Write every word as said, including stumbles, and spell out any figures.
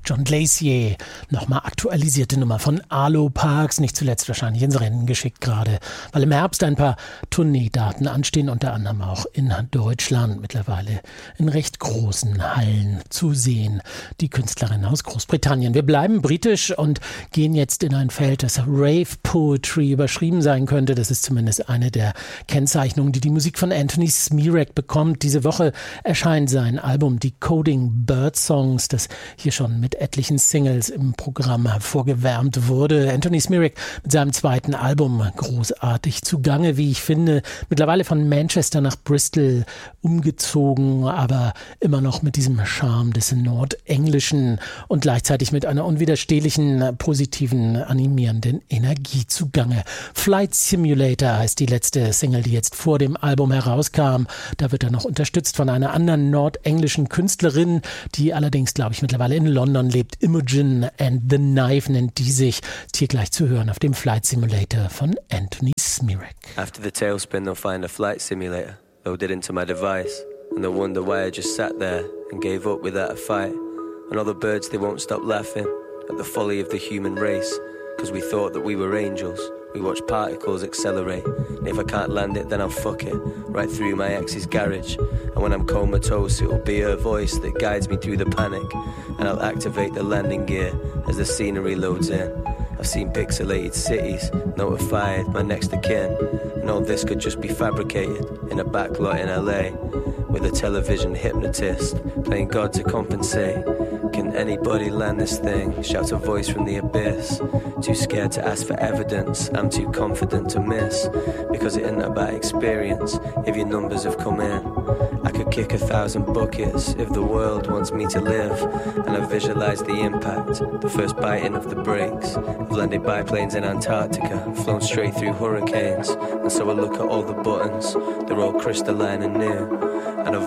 John Glacier, nochmal aktualisierte Nummer von Arlo Parks, nicht zuletzt wahrscheinlich ins Rennen geschickt gerade, weil im Herbst ein paar Tourneedaten anstehen, unter anderem auch in Deutschland, mittlerweile in recht großen Hallen zu sehen, die Künstlerin aus Großbritannien. Wir bleiben britisch und gehen jetzt in ein Feld, das Rave Poetry überschrieben sein könnte. Das ist zumindest eine der Kennzeichnungen, die die Musik von Anthony Smirek bekommt. Diese Woche erscheint sein Album Decoding Bird Songs, das hier schon mit etlichen Singles im Programm hervorgewärmt wurde. Anthony Smirek mit seinem zweiten Album großartig zugange, wie ich finde. Mittlerweile von Manchester nach Bristol umgezogen, aber immer noch mit diesem Charme des Nordenglischen und gleichzeitig mit einer unwiderstehlichen, positiven, animierenden Energie zugange. Flight Simulator heißt die letzte Single, die jetzt vor dem Album herauskam. Da wird er noch unterstützt von einer anderen nordenglischen Künstlerin, die allerdings, glaube ich, mittlerweile in London lebt. Imogen and the Knife nennt die sich. Ist hier gleich zu hören auf dem Flight Simulator von Anthony Smirek. After the tailspin, they'll find a flight simulator loaded into my device, and they'll wonder why I just sat there and gave up without a fight. And all the birds, they won't stop laughing at the folly of the human race, because we thought that we were angels. We watch particles accelerate, and if I can't land it, then I'll fuck it right through my ex's garage. And when I'm comatose, it'll be her voice that guides me through the panic, and I'll activate the landing gear as the scenery loads in. I've seen pixelated cities, notified my next of kin, and all this could just be fabricated in a backlot in L A, with a television hypnotist playing God to compensate. Can anybody land this thing? Shouts a voice from the abyss. Too scared to ask for evidence, I'm too confident to miss, because it isn't about experience if your numbers have come in. I could kick a thousand buckets if the world wants me to live, and I visualize the impact, the first biting of the brakes. I've landed biplanes in Antarctica, flown straight through hurricanes, and so I look at all the buttons, they're all crystalline and new, and I've